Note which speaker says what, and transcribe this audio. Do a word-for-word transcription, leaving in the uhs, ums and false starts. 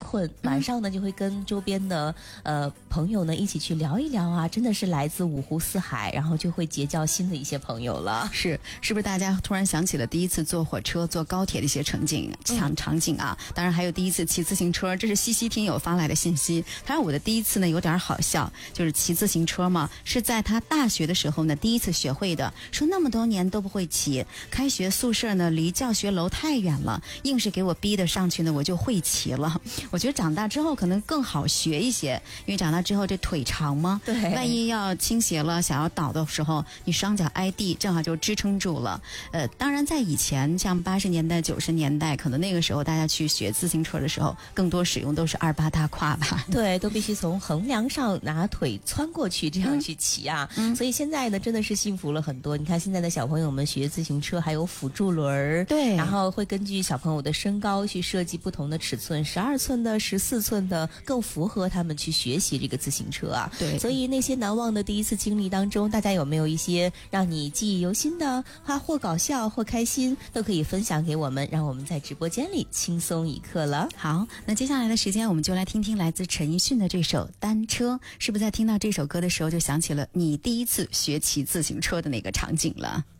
Speaker 1: 困，晚上呢就会跟周边的呃朋友呢一起去聊一聊啊，真的是来自五湖四海，然后就会结交新的一些朋友了。
Speaker 2: 是，是不是大家突然想起了第一次坐火车、坐高铁的一些场景、场场景啊？当然还有第一次骑自行车，这是西西听友发来的信息。他说我的第一次呢有点好笑，就是骑自行车嘛，是在他大学的时候呢第一次学会的，说那么多年都不会骑，开学宿舍呢离教学楼太远了，硬是给我逼得上去呢，我就会骑了。我觉得长大之后可能更好学一些，因为长大之后这腿长嘛，
Speaker 1: 对，
Speaker 2: 万一要倾斜了想要倒的时候，你双脚挨地正好就支撑住了。呃，当然在以前像八十年代九十年代，可能那个时候大家去学自行车的时候更多使用都是二八大胯吧，
Speaker 1: 对，都必须从横梁上拿腿穿过去这样去骑啊、嗯、所以现在呢真的是幸福了很多。你看现在的小朋友们学自行车还有辅助轮，
Speaker 2: 对，
Speaker 1: 然后会根据小朋友的身高去设计不同的尺寸，十二寸的十四寸的更符合他们去学习这个自行车啊。
Speaker 2: 对，
Speaker 1: 所以那些难忘的第一次经历当中，大家有没有一些让你记忆犹新的啊，或搞笑或开心，都可以分享给我们，让我们在直播间里轻松一刻了。
Speaker 2: 好，那接下来的时间我们就来听听来自陈奕迅的这首《单车》，是不是在听到这首歌的时候就想起了你第一次学骑自行车的那个场景了？